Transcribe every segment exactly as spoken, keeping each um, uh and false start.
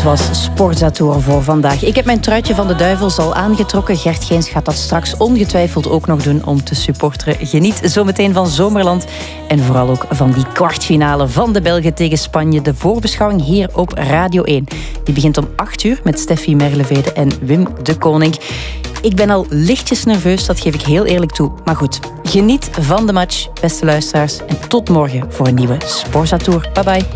was Sporza Tour voor vandaag. Ik heb mijn truitje van de Duivels al aangetrokken. Gert Geens gaat dat straks ongetwijfeld ook nog doen om te supporteren. Geniet zometeen van Zomerland en vooral ook van die kwartfinale van de Belgen tegen Spanje. De voorbeschouwing hier op Radio één. Die begint om acht uur met Steffi Merlevede en Wim de Koning. Ik ben al lichtjes nerveus, dat geef ik heel eerlijk toe. Maar goed, geniet van de match, beste luisteraars. En tot morgen voor een nieuwe Sporza Tour. Bye bye.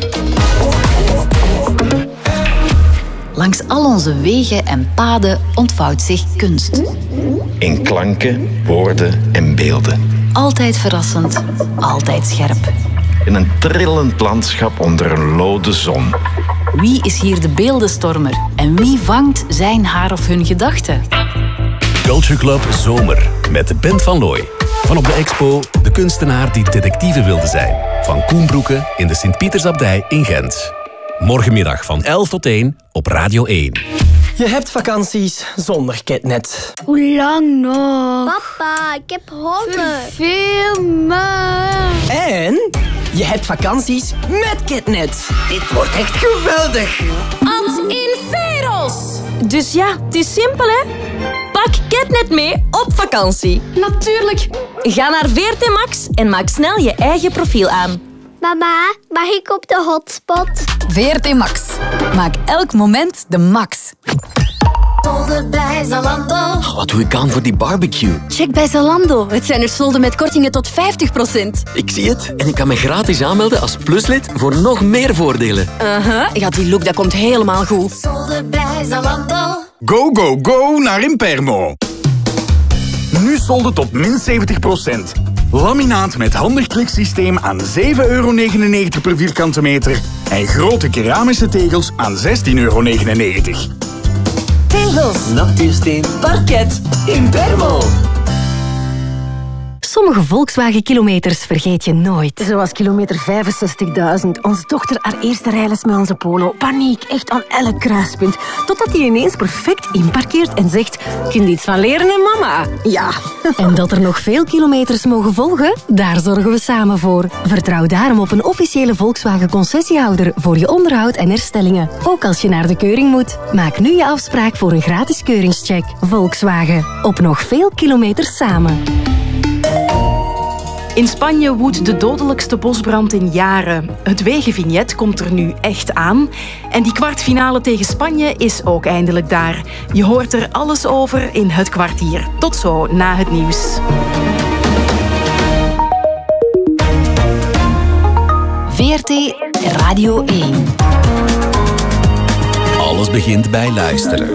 Langs al onze wegen en paden ontvouwt zich kunst. In klanken, woorden en beelden. Altijd verrassend, altijd scherp. In een trillend landschap onder een lode zon. Wie is hier de beeldenstormer en wie vangt zijn haar of hun gedachten? Culture Club Zomer met Ben van Looy. Van op de expo de kunstenaar die detectieve wilde zijn. Van Koen Broeke in de Sint-Pietersabdij in Gent. Morgenmiddag van elf tot één op Radio één. Je hebt vakanties zonder Ketnet. Hoe lang nog? Papa, ik heb honger. Film me. En je hebt vakanties met Ketnet. Dit wordt echt geweldig. Ad inferos. Dus ja, het is simpel, hè? Pak Ketnet mee op vakantie. Natuurlijk. Ga naar V R T Max en maak snel je eigen profiel aan. Mama, mag ik op de hotspot? V R T Max. Maak elk moment de max. Solden bij Zalando. Oh, wat doe ik aan voor die barbecue? Check bij Zalando. Het zijn er solden met kortingen tot vijftig procent. Ik zie het. En ik kan me gratis aanmelden als pluslid voor nog meer voordelen. Uh-huh. Ja, die look dat komt helemaal goed. Solden bij Zalando. Go, go, go naar Impermo. Nu solden tot min zeventig procent. Laminaat met handig kliksysteem aan zeven euro negenennegentig per vierkante meter. En grote keramische tegels aan zestien euro negenennegentig. Tegels, Natuursteen, parket, Impermo. Sommige Volkswagen-kilometers vergeet je nooit. Zoals kilometer vijfenzestigduizend. Onze dochter haar eerste rijles met onze Polo. Paniek, echt aan elk kruispunt. Totdat hij ineens perfect inparkeert en zegt... Kun je iets van leren, hè, mama? Ja. En dat er nog veel kilometers mogen volgen? Daar zorgen we samen voor. Vertrouw daarom op een officiële Volkswagen-concessiehouder voor je onderhoud en herstellingen. Ook als je naar de keuring moet. Maak nu je afspraak voor een gratis keuringscheck. Volkswagen. Op nog veel kilometers samen. In Spanje woedt de dodelijkste bosbrand in jaren. Het wegenvignet komt er nu echt aan. En die kwartfinale tegen Spanje is ook eindelijk daar. Je hoort er alles over in Het Kwartier. Tot zo na het nieuws. V R T Radio één. Alles begint bij luisteren.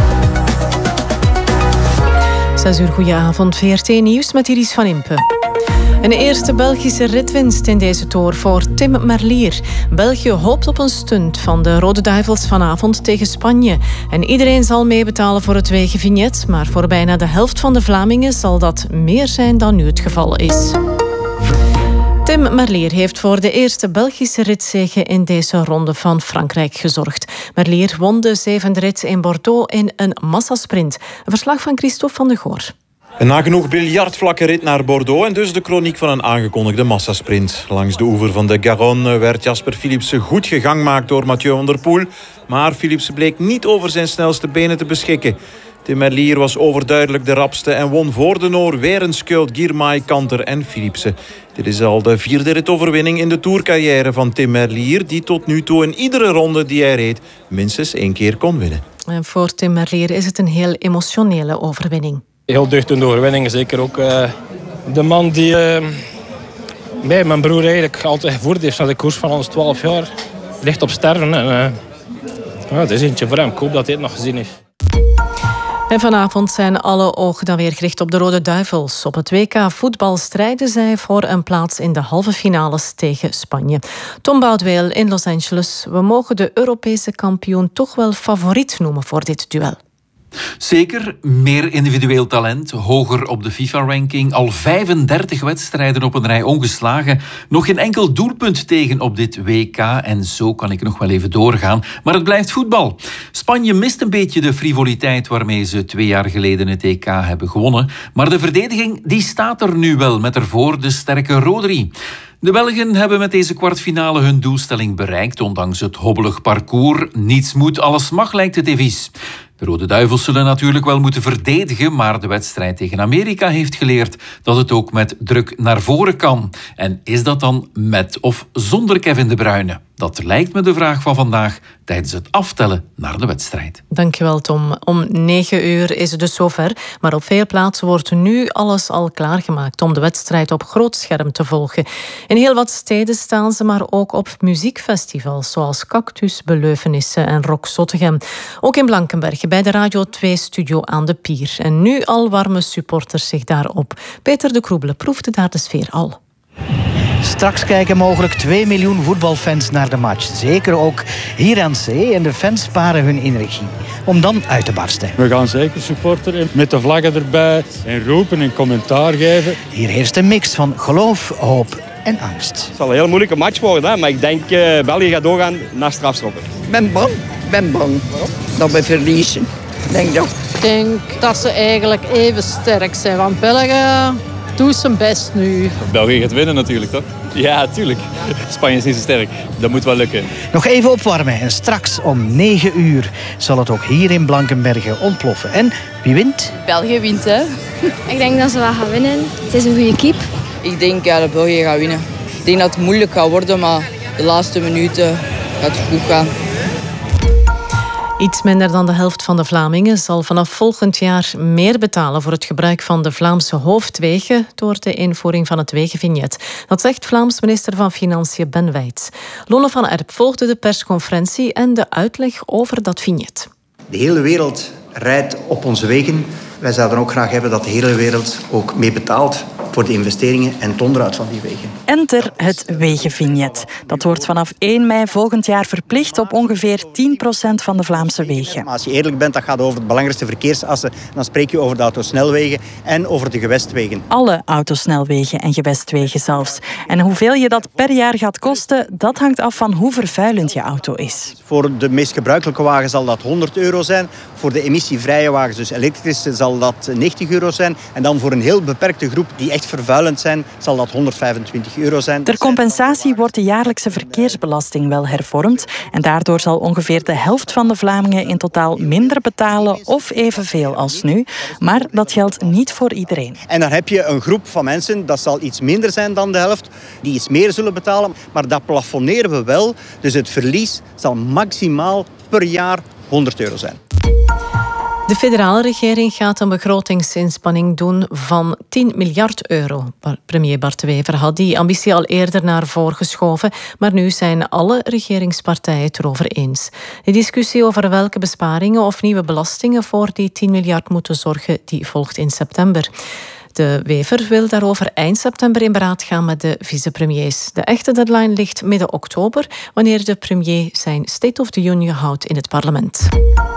Zes uur, goedenavond. V R T Nieuws met Iris van Impe. Een eerste Belgische ritwinst in deze Tour voor Tim Merlier. België hoopt op een stunt van de Rode Duivels vanavond tegen Spanje. En iedereen zal meebetalen voor het wegenvignet, maar voor bijna de helft van de Vlamingen zal dat meer zijn dan nu het geval is. Tim Merlier heeft voor de eerste Belgische ritzege in deze ronde van Frankrijk gezorgd. Merlier won de zevende rit in Bordeaux in een massasprint. Een verslag van Christophe van de Goor. Een nagenoeg biljartvlakke rit naar Bordeaux en dus de kroniek van een aangekondigde massasprint. Langs de oever van de Garonne werd Jasper Philipsen goed gegangmaakt door Mathieu van der Poel. Maar Philipsen bleek niet over zijn snelste benen te beschikken. Tim Merlier was overduidelijk de rapste en won voor de Noor weer een Skjöld, Girmay, Kanter en Philipsen. Dit is al de vierde ritoverwinning in de tourcarrière van Tim Merlier, die tot nu toe in iedere ronde die hij reed minstens één keer kon winnen. En voor Tim Merlier is het een heel emotionele overwinning. Heel deugdende overwinning. Zeker ook uh, de man die uh, mij, mijn broer eigenlijk altijd gevoerd heeft naar de koers van ons twaalf jaar. Ligt op sterven. En, uh, ja, het is eentje voor hem. Ik hoop dat hij het nog gezien heeft. En vanavond zijn alle ogen dan weer gericht op de Rode Duivels. Op het W K voetbal strijden zij voor een plaats in de halve finales tegen Spanje. Tom Boudewijn in Los Angeles. We mogen de Europese kampioen toch wel favoriet noemen voor dit duel. Zeker, meer individueel talent, hoger op de FIFA-ranking, al vijfendertig wedstrijden op een rij ongeslagen, nog geen enkel doelpunt tegen op dit W K en zo kan ik nog wel even doorgaan. Maar het blijft voetbal. Spanje mist een beetje de frivoliteit waarmee ze twee jaar geleden het E K hebben gewonnen, maar de verdediging die staat er nu wel met ervoor de sterke Rodri. De Belgen hebben met deze kwartfinale hun doelstelling bereikt, ondanks het hobbelig parcours. Niets moet, alles mag, lijkt het devies. De Rode Duivels zullen natuurlijk wel moeten verdedigen, maar de wedstrijd tegen Amerika heeft geleerd dat het ook met druk naar voren kan. En is dat dan met of zonder Kevin De Bruyne? Dat lijkt me de vraag van vandaag tijdens het aftellen naar de wedstrijd. Dankjewel, Tom. Om negen uur is het dus zover, maar op veel plaatsen wordt nu alles al klaargemaakt om de wedstrijd op groot scherm te volgen. In heel wat steden staan ze, maar ook op muziekfestivals zoals Cactus, Beleuvenissen en Rock Zottegem. Ook in Blankenberge bij de Radio twee-studio aan de Pier. En nu al warmen supporters zich daarop. Peter de Kroebele proefde daar de sfeer al. Straks kijken mogelijk twee miljoen voetbalfans naar de match. Zeker ook hier aan zee. En de fans sparen hun energie om dan uit te barsten. We gaan zeker supporteren met de vlaggen erbij en roepen en commentaar geven. Hier heerst een mix van geloof, hoop en angst. Het zal een heel moeilijke match worden, hè? Maar ik denk uh, België gaat doorgaan naar strafschoppen. Ik ben bang. Ik ben bang dat we verliezen. Denk dat. Ik denk dat ze eigenlijk even sterk zijn. Want België doet zijn best nu. België gaat winnen natuurlijk, toch? Ja, tuurlijk. Spanje is niet zo sterk. Dat moet wel lukken. Nog even opwarmen en straks om negen uur zal het ook hier in Blankenberge ontploffen. En wie wint? België wint, hè. Ik denk dat ze wel gaan winnen. Het is een goede keep. Ik denk ja, dat België gaat winnen. Ik denk dat het moeilijk gaat worden, maar de laatste minuten gaat het goed gaan. Iets minder dan de helft van de Vlamingen zal vanaf volgend jaar meer betalen voor het gebruik van de Vlaamse hoofdwegen door de invoering van het wegenvignet. Dat zegt Vlaams minister van Financiën Ben Wijts. Lonne van Erp volgde de persconferentie en de uitleg over dat vignet. De hele wereld rijdt op onze wegen. Wij zouden ook graag hebben dat de hele wereld ook mee betaalt voor de investeringen en het onderhoud van die wegen. Enter het wegenvignet. Dat wordt vanaf één mei volgend jaar verplicht op ongeveer tien procent van de Vlaamse wegen. Maar als je eerlijk bent, dat gaat over de belangrijkste verkeersassen. Dan spreek je over de autosnelwegen en over de gewestwegen. Alle autosnelwegen en gewestwegen zelfs. En hoeveel je dat per jaar gaat kosten, dat hangt af van hoe vervuilend je auto is. Voor de meest gebruikelijke wagen zal dat honderd euro zijn. Voor de emissievrije wagens, dus elektrische, zal dat negentig euro zijn. En dan voor een heel beperkte groep die echt vervuilend zijn, zal dat honderdvijfentwintig euro zijn. Ter compensatie wordt de jaarlijkse verkeersbelasting wel hervormd. En daardoor zal ongeveer de helft van de Vlamingen in totaal minder betalen of evenveel als nu. Maar dat geldt niet voor iedereen. En dan heb je een groep van mensen, dat zal iets minder zijn dan de helft, die iets meer zullen betalen. Maar dat plafonneren we wel. Dus het verlies zal maximaal per jaar honderd euro zijn. De federale regering gaat een begrotingsinspanning doen van tien miljard euro. Premier Bart De Wever had die ambitie al eerder naar voren geschoven, maar nu zijn alle regeringspartijen het erover eens. De discussie over welke besparingen of nieuwe belastingen voor die tien miljard moeten zorgen, die volgt in september. De Wever wil daarover eind september in beraad gaan met de vicepremiers. De echte deadline ligt midden oktober, wanneer de premier zijn State of the Union houdt in het parlement.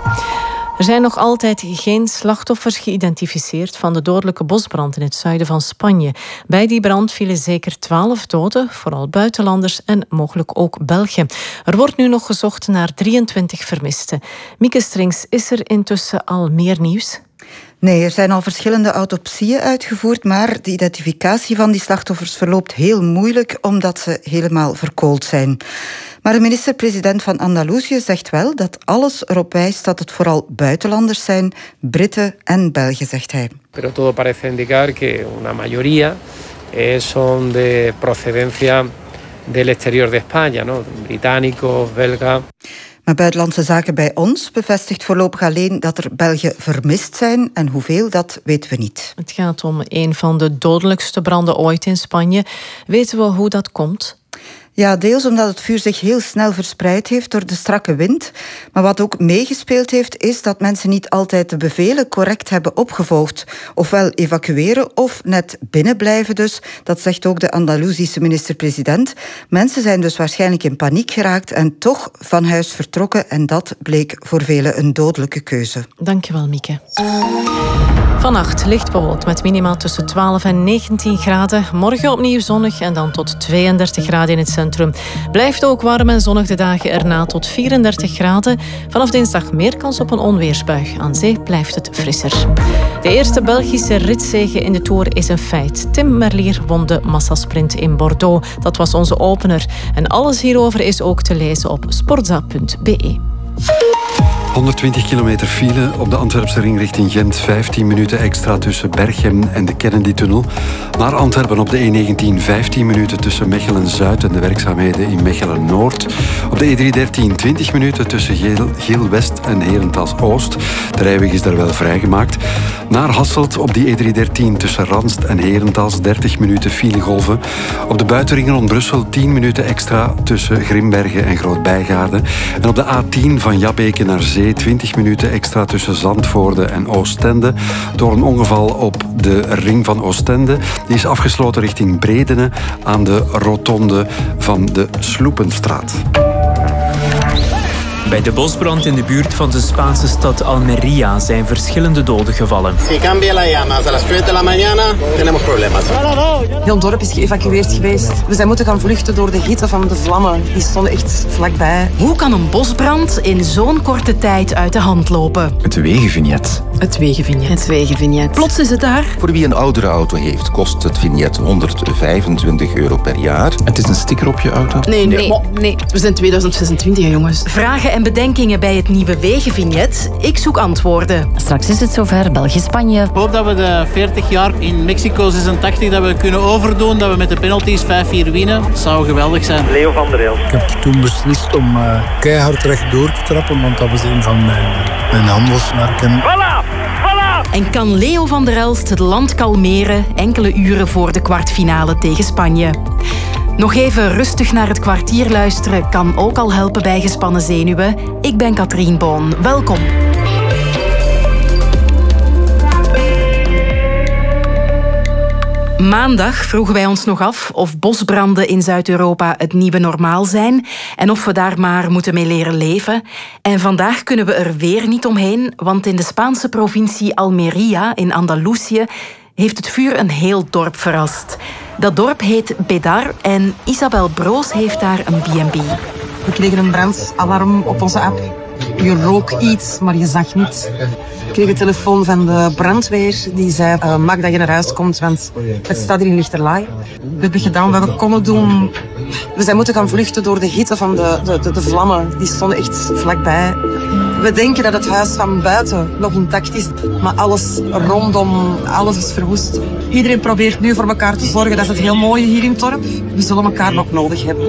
Er zijn nog altijd geen slachtoffers geïdentificeerd van de dodelijke bosbrand in het zuiden van Spanje. Bij die brand vielen zeker twaalf doden, vooral buitenlanders en mogelijk ook Belgen. Er wordt nu nog gezocht naar drieëntwintig vermisten. Mieke Strings, is er intussen al meer nieuws? Nee, er zijn al verschillende autopsieën uitgevoerd, maar de identificatie van die slachtoffers verloopt heel moeilijk omdat ze helemaal verkoold zijn. Maar de minister-president van Andalusië zegt wel dat alles erop wijst dat het vooral buitenlanders zijn, Britten en Belgen, zegt hij. Pero todo parece indicar que una mayoría son de procedencia del exterior de España, ¿no? Británicos, belgas. Maar Buitenlandse Zaken bij ons bevestigt voorlopig alleen dat er Belgen vermist zijn. En hoeveel, dat weten we niet. Het gaat om een van de dodelijkste branden ooit in Spanje. Weten we hoe dat komt? Ja, deels omdat het vuur zich heel snel verspreid heeft door de strakke wind. Maar wat ook meegespeeld heeft, is dat mensen niet altijd de bevelen correct hebben opgevolgd. Ofwel evacueren of net binnenblijven dus. Dat zegt ook de Andalusische minister-president. Mensen zijn dus waarschijnlijk in paniek geraakt en toch van huis vertrokken. En dat bleek voor velen een dodelijke keuze. Dankjewel, Mieke. Vannacht licht bewolkt met minimaal tussen twaalf en negentien graden. Morgen opnieuw zonnig en dan tot tweeëndertig graden in het centrum. winkelcentrum. Blijft ook warm en zonnig de dagen erna tot vierendertig graden. Vanaf dinsdag meer kans op een onweersbui. Aan zee blijft het frisser. De eerste Belgische ritzege in de Tour is een feit. Tim Merlier won de massasprint in Bordeaux. Dat was onze opener. En alles hierover is ook te lezen op sportza punt be. honderdtwintig kilometer file op de Antwerpse ring richting Gent. vijftien minuten extra tussen Berchem en de Kennedy-tunnel. Naar Antwerpen op de E negentien. vijftien minuten tussen Mechelen-Zuid en de werkzaamheden in Mechelen-Noord. Op de E driehonderddertien. twintig minuten tussen Giel-West en Herentals-Oost. De rijweg is daar wel vrijgemaakt. Naar Hasselt op die E driehonderddertien tussen Ranst en Herentals. dertig minuten filegolven. Op de buitenringen rond Brussel. tien minuten extra tussen Grimbergen en Groot-Bijgaarden. En op de A tien van Jabbeke naar Zee. twintig minuten extra tussen Zandvoorde en Oostende. Door een ongeval op de ring van Oostende. Die is afgesloten richting Bredene aan de rotonde van de Sloepenstraat. Bij de bosbrand in de buurt van de Spaanse stad Almería zijn verschillende doden gevallen. Si cambia la llamas a las tres de la mañana, tenemos problemas. Heel dorp is geëvacueerd geweest. We zijn moeten gaan vluchten door de hitte van de vlammen. Die stonden echt vlakbij. Hoe kan een bosbrand in zo'n korte tijd uit de hand lopen? Het wegenvignet. Het wegenvignet. Het wegenvignet. Plots is het daar. Voor wie een oudere auto heeft, kost het vignet honderdvijfentwintig euro per jaar. Het is een sticker op je auto? Nee, nee. nee. nee. We zijn tweeduizend zesentwintig, jongens. Vragen en bedenkingen bij het nieuwe wegenvignet? Ik zoek antwoorden. Straks is het zover, België-Spanje. Ik hoop dat we de veertig jaar in Mexico zesentachtig dat we kunnen overdoen, dat we met de penalties vijf vier winnen. Dat zou geweldig zijn. Leo van der Heel. Ik heb toen beslist om uh, keihard rechtdoor te trappen, want dat was een van mijn, mijn handelsmerken. Voilà! Voilà! En kan Leo van der Elst het land kalmeren enkele uren voor de kwartfinale tegen Spanje? Nog even rustig naar het kwartier luisteren kan ook al helpen bij gespannen zenuwen. Ik ben Katrien Boon. Welkom. Maandag vroegen wij ons nog af of bosbranden in Zuid-Europa het nieuwe normaal zijn en of we daar maar moeten mee leren leven. En vandaag kunnen we er weer niet omheen, want in de Spaanse provincie Almería in Andalusië heeft het vuur een heel dorp verrast. Dat dorp heet Bedar en Isabel Broos heeft daar een B en B. We kregen een brandalarm op onze app. Je rook iets, maar je zag niets. Ik kreeg een telefoon van de brandweer. Die zei, uh, mag dat je naar huis komt, want het staat hier in lichterlaai. We hebben gedaan wat we konden doen. We zijn moeten gaan vluchten door de hitte van de, de, de, de vlammen. Die stonden echt vlakbij. We denken dat het huis van buiten nog intact is, maar alles rondom, alles is verwoest. Iedereen probeert nu voor elkaar te zorgen. Dat is het heel mooie hier in het dorp. We zullen elkaar nog nodig hebben.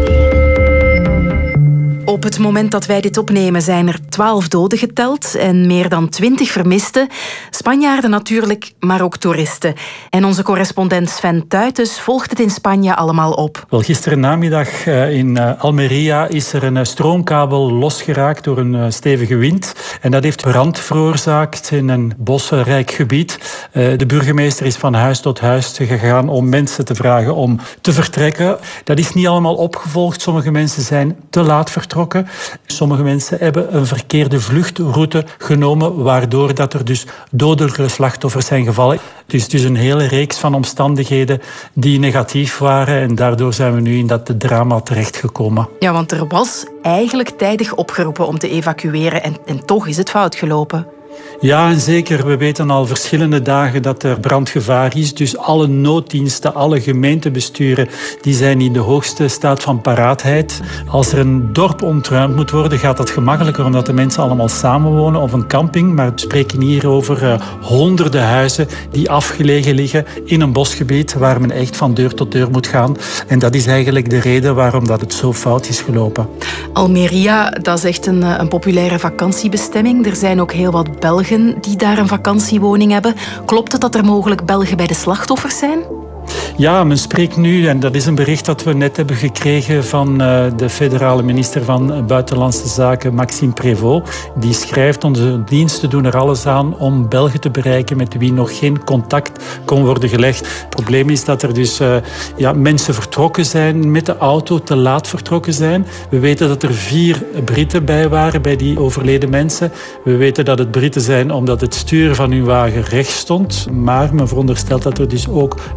Op het moment dat wij dit opnemen zijn er twaalf doden geteld en meer dan twintig vermisten. Spanjaarden natuurlijk, maar ook toeristen. En onze correspondent Sven Tuitens volgt het in Spanje allemaal op. Wel, gisteren namiddag in Almería is er een stroomkabel losgeraakt door een stevige wind. En dat heeft brand veroorzaakt in een bosrijk gebied. De burgemeester is van huis tot huis gegaan om mensen te vragen om te vertrekken. Dat is niet allemaal opgevolgd. Sommige mensen zijn te laat vertrokken. Sommige mensen hebben een verkeerde vluchtroute genomen, waardoor dat er dus dodelijke slachtoffers zijn gevallen. Dus het is een hele reeks van omstandigheden die negatief waren en daardoor zijn we nu in dat drama terechtgekomen. Ja, want er was eigenlijk tijdig opgeroepen om te evacueren en, en toch is het fout gelopen. Ja, en zeker. We weten al verschillende dagen dat er brandgevaar is. Dus alle nooddiensten, alle gemeentebesturen, die zijn in de hoogste staat van paraatheid. Als er een dorp ontruimd moet worden, gaat dat gemakkelijker omdat de mensen allemaal samenwonen of een camping. Maar we spreken hier over uh, honderden huizen die afgelegen liggen in een bosgebied waar men echt van deur tot deur moet gaan. En dat is eigenlijk de reden waarom dat het zo fout is gelopen. Almería, dat is echt een, een populaire vakantiebestemming. Er zijn ook heel wat Belgen die daar een vakantiewoning hebben. Klopt het dat er mogelijk Belgen bij de slachtoffers zijn? Ja, men spreekt nu, en dat is een bericht dat we net hebben gekregen van uh, de federale minister van Buitenlandse Zaken, Maxime Prévost. Die schrijft, onze diensten doen er alles aan om Belgen te bereiken met wie nog geen contact kon worden gelegd. Het probleem is dat er dus uh, ja, mensen vertrokken zijn met de auto, te laat vertrokken zijn. We weten dat er vier Britten bij waren, bij die overleden mensen. We weten dat het Britten zijn omdat het stuur van hun wagen rechts stond. Maar men veronderstelt dat er dus ook Belgen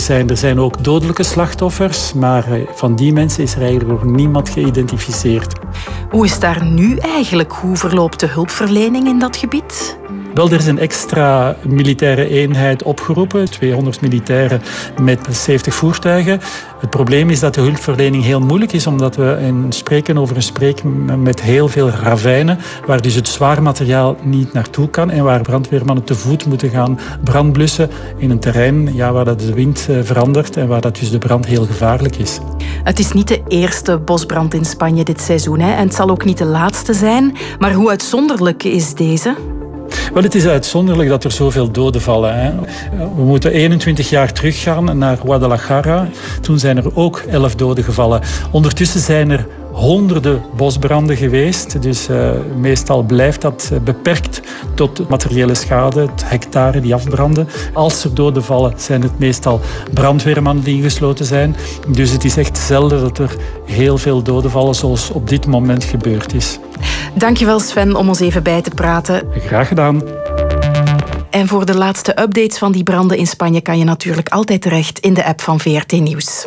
zijn. Er zijn ook dodelijke slachtoffers, maar van die mensen is er eigenlijk nog niemand geïdentificeerd. Hoe is daar nu eigenlijk? Hoe verloopt de hulpverlening in dat gebied? Wel, er is een extra militaire eenheid opgeroepen. tweehonderd militairen met zeventig voertuigen. Het probleem is dat de hulpverlening heel moeilijk is, omdat we spreken over een streek met heel veel ravijnen, waar dus het zwaar materiaal niet naartoe kan en waar brandweermannen te voet moeten gaan brandblussen in een terrein ja, waar dat de wind verandert en waar dat dus de brand heel gevaarlijk is. Het is niet de eerste bosbrand in Spanje dit seizoen, hè? En het zal ook niet de laatste zijn. Maar hoe uitzonderlijk is deze? Wel, het is uitzonderlijk dat er zoveel doden vallen. Hè. We moeten eenentwintig jaar teruggaan naar Guadalajara. Toen zijn er ook elf doden gevallen. Ondertussen zijn er honderden bosbranden geweest. Dus uh, meestal blijft dat beperkt tot materiële schade, het hectare die afbranden. Als er doden vallen, zijn het meestal brandweermannen die ingesloten zijn. Dus het is echt zelden dat er heel veel doden vallen, zoals op dit moment gebeurd is. Dankjewel Sven om ons even bij te praten. Graag gedaan. En voor de laatste updates van die branden in Spanje kan je natuurlijk altijd terecht in de app van V R T Nieuws.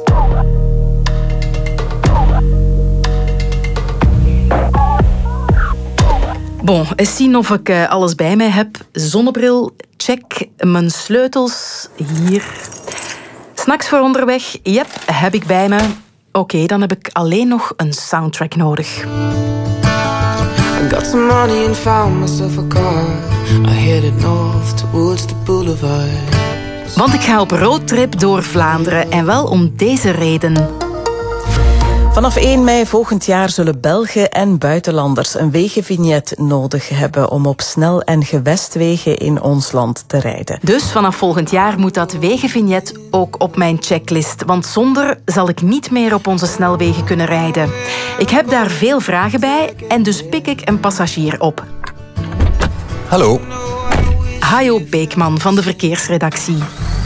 Bon, eens zien of ik uh, alles bij mij heb. Zonnebril, check. Mijn sleutels, hier. Snacks voor onderweg, yep, heb ik bij me. Oké, okay, dan heb ik alleen nog een soundtrack nodig. I got some money and found myself a car. I headed north towards the boulevard. Want ik ga op roadtrip door Vlaanderen en wel om deze reden. Vanaf één mei volgend jaar zullen Belgen en buitenlanders een wegenvignet nodig hebben om op snel- en gewestwegen in ons land te rijden. Dus vanaf volgend jaar moet dat wegenvignet ook op mijn checklist, want zonder zal ik niet meer op onze snelwegen kunnen rijden. Ik heb daar veel vragen bij en dus pik ik een passagier op. Hallo. Hajo Beekman van de verkeersredactie.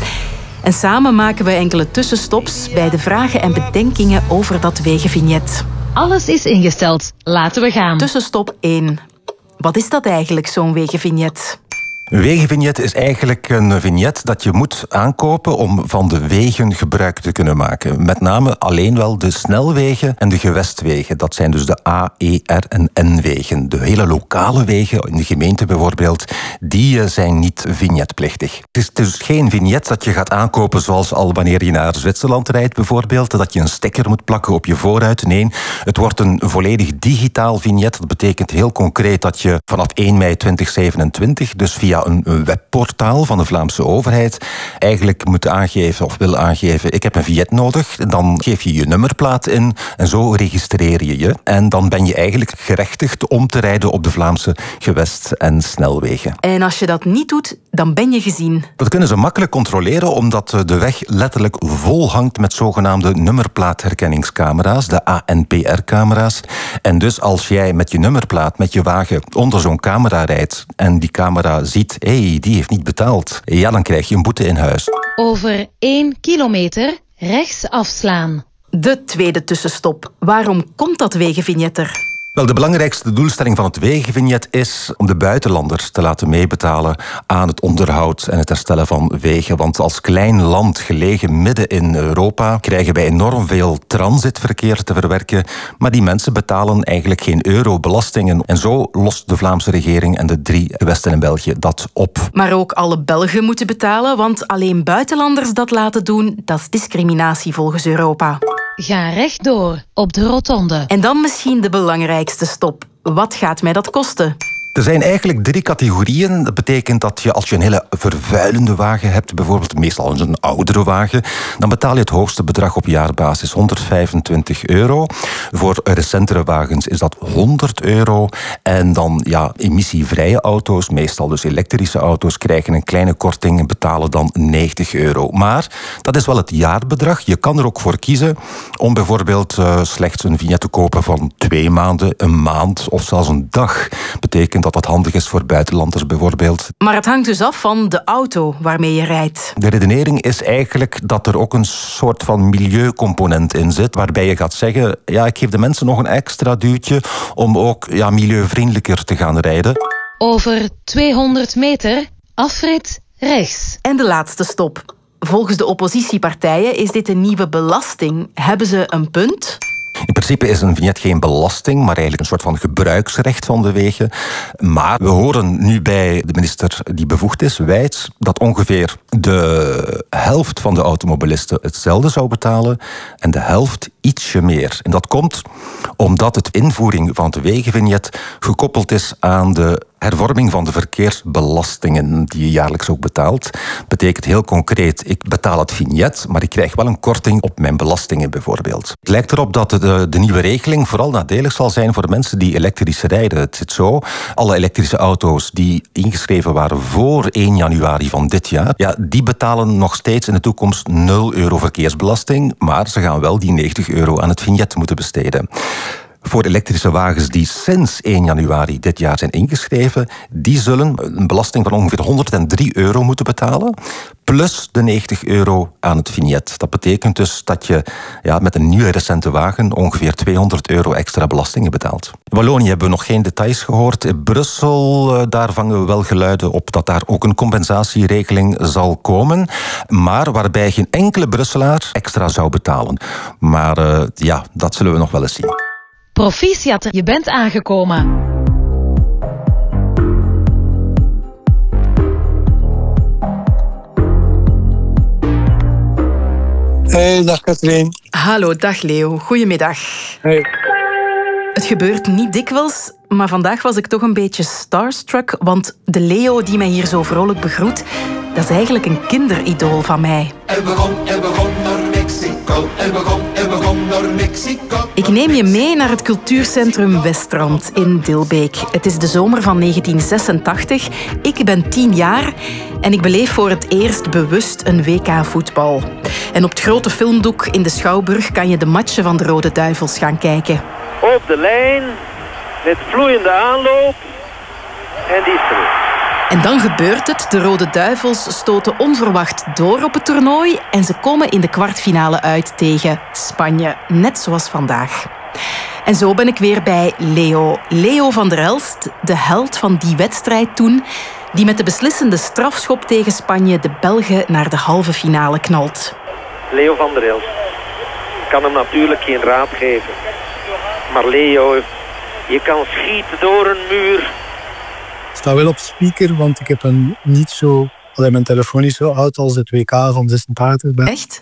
En samen maken we enkele tussenstops bij de vragen en bedenkingen over dat wegenvignet. Alles is ingesteld. Laten we gaan. Tussenstop één. Wat is dat eigenlijk, zo'n wegenvignet? Een wegenvignet is eigenlijk een vignet dat je moet aankopen om van de wegen gebruik te kunnen maken. Met name alleen wel de snelwegen en de gewestwegen. Dat zijn dus de A, E, R en N-wegen. De hele lokale wegen, in de gemeente bijvoorbeeld, die zijn niet vignetplichtig. Het is dus geen vignet dat je gaat aankopen zoals al wanneer je naar Zwitserland rijdt bijvoorbeeld, dat je een sticker moet plakken op je voorruit. Nee, het wordt een volledig digitaal vignet. Dat betekent heel concreet dat je vanaf één mei tweeduizend zevenentwintig, dus via een webportaal van de Vlaamse overheid, eigenlijk moet aangeven of wil aangeven, ik heb een vignet nodig. Dan geef je je nummerplaat in en zo registreer je je. En dan ben je eigenlijk gerechtigd om te rijden op de Vlaamse gewest- en snelwegen. En als je dat niet doet, dan ben je gezien. Dat kunnen ze makkelijk controleren, omdat de weg letterlijk vol hangt met zogenaamde nummerplaatherkenningscamera's, de A N P R-camera's. En dus als jij met je nummerplaat, met je wagen onder zo'n camera rijdt en die camera ziet, hé, hey, die heeft niet betaald, ja, dan krijg je een boete in huis. Over één kilometer rechts afslaan. De tweede tussenstop. Waarom komt dat wegenvignet er? Wel, de belangrijkste doelstelling van het wegenvignet is om de buitenlanders te laten meebetalen aan het onderhoud en het herstellen van wegen. Want als klein land gelegen midden in Europa krijgen wij enorm veel transitverkeer te verwerken, maar die mensen betalen eigenlijk geen euro belastingen. En zo lost de Vlaamse regering en de drie gewesten in België dat op. Maar ook alle Belgen moeten betalen, want alleen buitenlanders dat laten doen, dat is discriminatie volgens Europa. Ga rechtdoor op de rotonde. En dan misschien de belangrijkste stop. Wat gaat mij dat kosten? Er zijn eigenlijk drie categorieën. Dat betekent dat je als je een hele vervuilende wagen hebt, bijvoorbeeld meestal een oudere wagen, dan betaal je het hoogste bedrag op jaarbasis, honderdvijfentwintig euro. Voor recentere wagens is dat honderd euro. En dan ja, emissievrije auto's, meestal dus elektrische auto's, krijgen een kleine korting en betalen dan negentig euro. Maar dat is wel het jaarbedrag. Je kan er ook voor kiezen om bijvoorbeeld uh, slechts een vignet te kopen van twee maanden, een maand of zelfs een dag. Betekent dat dat handig is voor buitenlanders bijvoorbeeld. Maar het hangt dus af van de auto waarmee je rijdt. De redenering is eigenlijk dat er ook een soort van milieucomponent in zit, waarbij je gaat zeggen, ja, ik geef de mensen nog een extra duwtje om ook ja, milieuvriendelijker te gaan rijden. Over tweehonderd meter, afrit rechts. En de laatste stop. Volgens de oppositiepartijen is dit een nieuwe belasting. Hebben ze een punt? In principe is een vignet geen belasting, maar eigenlijk een soort van gebruiksrecht van de wegen. Maar we horen nu bij de minister die bevoegd is, Wijts, dat ongeveer de helft van de automobilisten hetzelfde zou betalen en de helft ietsje meer. En dat komt omdat het invoering van het wegenvignet gekoppeld is aan de hervorming van de verkeersbelastingen die je jaarlijks ook betaalt. Betekent heel concreet, ik betaal het vignet, maar ik krijg wel een korting op mijn belastingen bijvoorbeeld. Het lijkt erop dat de, de nieuwe regeling vooral nadelig zal zijn voor de mensen die elektrisch rijden. Het zit zo, alle elektrische auto's die ingeschreven waren voor één januari van dit jaar, ja, die betalen nog steeds in de toekomst nul euro verkeersbelasting, maar ze gaan wel die negentig euro aan het vignet moeten besteden. Voor elektrische wagens die sinds één januari dit jaar zijn ingeschreven, die zullen een belasting van ongeveer honderddrie euro moeten betalen, plus de negentig euro aan het vignet. Dat betekent dus dat je ja, met een nieuwe recente wagen ongeveer tweehonderd euro extra belastingen betaalt. In Wallonië hebben we nog geen details gehoord. In Brussel, daar vangen we wel geluiden op dat daar ook een compensatieregeling zal komen, maar waarbij geen enkele Brusselaar extra zou betalen. Maar uh, ja, dat zullen we nog wel eens zien. Proficiat, je bent aangekomen. Hey, dag Katrien. Hallo, dag Leo. Goedemiddag. Hey. Het gebeurt niet dikwijls, maar vandaag was ik toch een beetje starstruck, want de Leo die mij hier zo vrolijk begroet, dat is eigenlijk een kinderidool van mij. Er begon, er begon door Mexico, er begon, er begon door Mexico. Ik neem je mee naar het cultuurcentrum Westrand in Dilbeek. Het is de zomer van negentien zesentachtig. Ik ben tien jaar en ik beleef voor het eerst bewust een W K voetbal. En op het grote filmdoek in de Schouwburg kan je de matchen van de Rode Duivels gaan kijken. Op de lijn, met vloeiende aanloop en die is terug. En dan gebeurt het. De Rode Duivels stoten onverwacht door op het toernooi en ze komen in de kwartfinale uit tegen Spanje, net zoals vandaag. En zo ben ik weer bij Leo. Leo van der Elst, de held van die wedstrijd toen, die met de beslissende strafschop tegen Spanje de Belgen naar de halve finale knalt. Leo van der Elst. Ik kan hem natuurlijk geen raad geven. Maar Leo, je kan schieten door een muur. Ik sta wel op speaker, want ik heb een niet zo... Allee, mijn telefoon is zo oud als het W K van zesentachtig. Ben. Echt?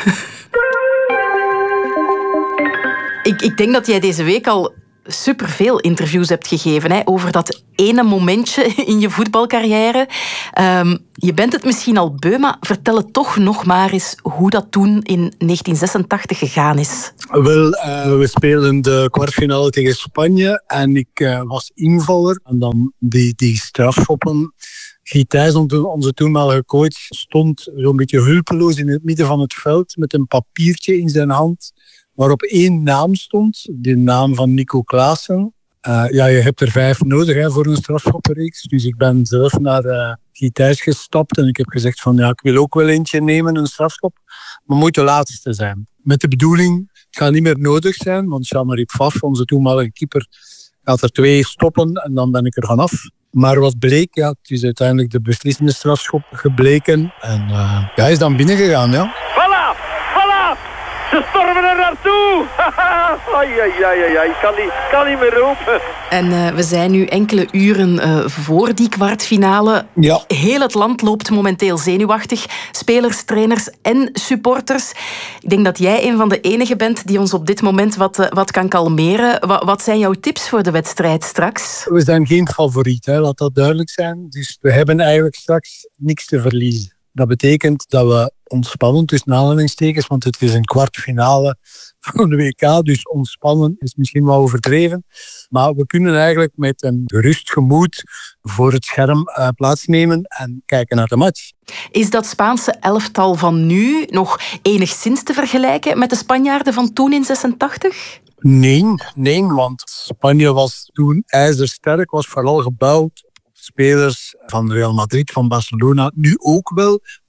ik, ik denk dat jij deze week al superveel interviews hebt gegeven hè, over dat ene momentje in je voetbalcarrière. Um, je bent het misschien al beu, maar vertel het toch nog maar eens hoe dat toen in negentien zesentachtig gegaan is. Wel, uh, we speelden de kwartfinale tegen Spanje en ik uh, was invaller. En dan die, die strafschoppen. Guy Thijs, onze toenmalige coach, stond zo'n beetje hulpeloos in het midden van het veld met een papiertje in zijn hand waarop één naam stond, de naam van Nico Klaassen. Uh, ja, je hebt er vijf nodig hè, voor een strafschoppenreeks. Dus ik ben zelf naar uh, Guy Thijs gestapt en ik heb gezegd van ja, ik wil ook wel eentje nemen, een strafschop. Maar moet de laatste zijn. Met de bedoeling, het gaat niet meer nodig zijn, want Jean-Marie Pfaff, onze toenmalige keeper, gaat er twee stoppen en dan ben ik er vanaf. Maar wat bleek, ja, het is uiteindelijk de beslissende strafschop gebleken. En uh, ja, hij is dan binnengegaan, ja. Voilà, voilà! Ze stormen er naartoe! Ai, ai, ai, ai, ik kan niet, kan niet meer roepen. En uh, we zijn nu enkele uren uh, voor die kwartfinale. Ja. Heel het land loopt momenteel zenuwachtig. Spelers, trainers en supporters. Ik denk dat jij een van de enigen bent die ons op dit moment wat, uh, wat kan kalmeren. Wat, wat zijn jouw tips voor de wedstrijd straks? We zijn geen favoriet, hè, laat dat duidelijk zijn. Dus we hebben eigenlijk straks niks te verliezen. Dat betekent dat we ontspannen tussen aanhalingstekens, want het is een kwartfinale van de W K, dus ontspannen is misschien wel overdreven. Maar we kunnen eigenlijk met een gerust gemoed voor het scherm uh, plaatsnemen en kijken naar de match. Is dat Spaanse elftal van nu nog enigszins te vergelijken met de Spanjaarden van toen in zesentachtig? Nee, nee, want Spanje was toen ijzersterk, was vooral gebouwd spelers van Real Madrid, van Barcelona, nu ook wel,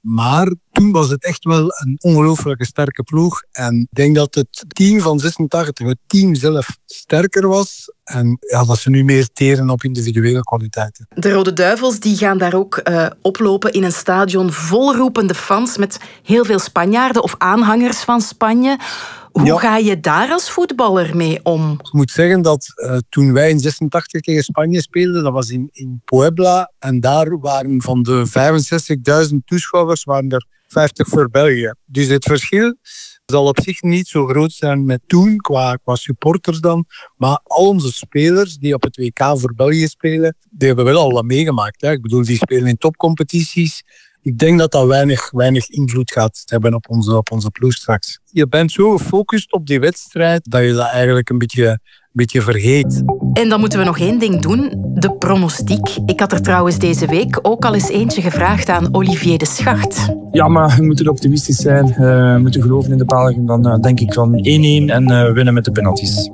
Maar toen was het echt wel een ongelooflijke sterke ploeg. En ik denk dat het team van zesentachtig, het team zelf, sterker was. En ja, dat ze nu meer teren op individuele kwaliteiten. De Rode Duivels die gaan daar ook uh, oplopen in een stadion vol roepende fans met heel veel Spanjaarden of aanhangers van Spanje. Hoe ja. ga je daar als voetballer mee om? Ik moet zeggen dat uh, toen wij in zesentachtig tegen Spanje speelden, dat was in, in Puebla. En daar waren van de vijfenzestigduizend toeschouwers waren er vijftig voor België. Dus het verschil zal op zich niet zo groot zijn met toen, qua, qua supporters dan. Maar al onze spelers die op het W K voor België spelen, die hebben wel al wat meegemaakt. Hè. Ik bedoel, die spelen in topcompetities. Ik denk dat dat weinig, weinig invloed gaat hebben op onze, op onze ploeg straks. Je bent zo gefocust op die wedstrijd dat je dat eigenlijk een beetje, een beetje vergeet. En dan moeten we nog één ding doen, de pronostiek. Ik had er trouwens deze week ook al eens eentje gevraagd aan Olivier de Schacht. Ja, maar we moeten optimistisch zijn. Uh, we moeten geloven in de Belgen. Dan uh, denk ik van één-één en uh, winnen met de penalties.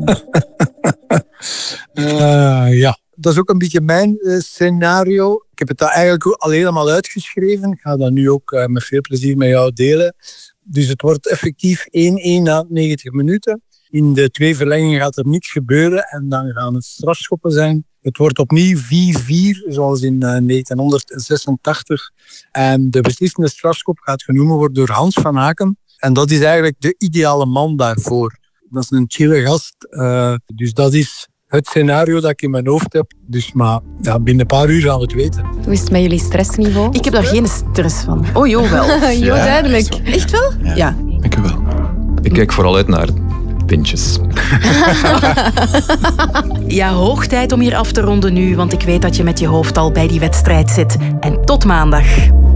uh, ja. Dat is ook een beetje mijn uh, scenario. Ik heb het daar eigenlijk al helemaal uitgeschreven. Ik ga dat nu ook uh, met veel plezier met jou delen. Dus het wordt effectief één-één na negentig minuten. In de twee verlengingen gaat er niets gebeuren en dan gaan het strafschoppen zijn. Het wordt opnieuw vier-vier, zoals in uh, negentien zesentachtig. En de beslissende strafschop gaat genomen worden door Hans van Aken. En dat is eigenlijk de ideale man daarvoor. Dat is een chille gast. Uh, dus dat is het scenario dat ik in mijn hoofd heb. Dus maar ja, binnen een paar uur gaan we het weten. Hoe is het met jullie stressniveau? Ik heb daar geen stress van. Oh, Jo wel. Jo, ja, duidelijk. Echt wel? Ja. ja. Ik wel. Ik kijk vooral uit naar pintjes. Ja, hoog tijd om hier af te ronden nu, want ik weet dat je met je hoofd al bij die wedstrijd zit. En tot maandag.